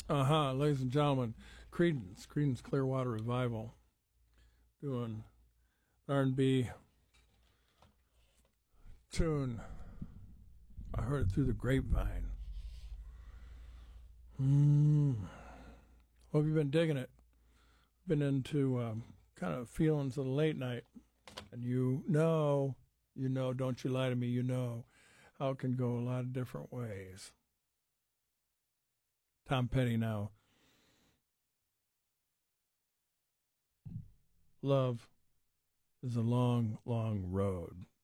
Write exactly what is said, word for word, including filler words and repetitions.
Uh-huh, ladies and gentlemen, Creedence, Creedence Clearwater Revival, doing R and B tune. I heard it through the grapevine. Mm. Hope you've been digging it. Been into um, kind of feelings of the late night. And you know, you know, don't you lie to me, you know how it can go a lot of different ways. Tom Petty now. Love is a long, long road.